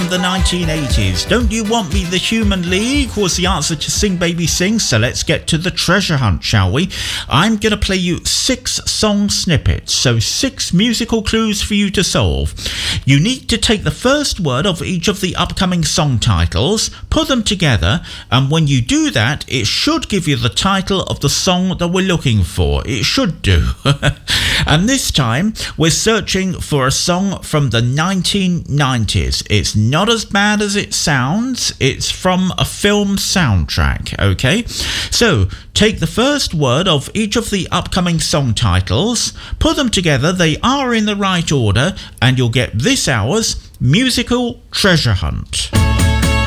from the 1980s. Don't You Want Me, The Human League was the answer to Sing Baby Sing, so let's get to the treasure hunt, shall we? I'm going to play you 6 song snippets, so 6 musical clues for you to solve. You need to take the first word of each of the upcoming song titles, put them together, and when you do that, it should give you the title of the song that we're looking for. It should do. And this time, we're searching for a song from the 1990s. It's not as bad as it sounds. It's from a film soundtrack, okay? So, take the first word of each of the upcoming song titles, put them together, they are in the right order, and you'll get this hour's musical treasure hunt.